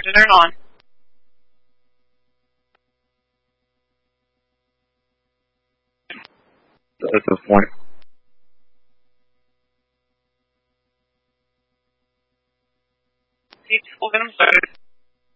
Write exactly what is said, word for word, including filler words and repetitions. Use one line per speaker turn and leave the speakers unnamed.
to turn on.
At this point.
We'll get them started.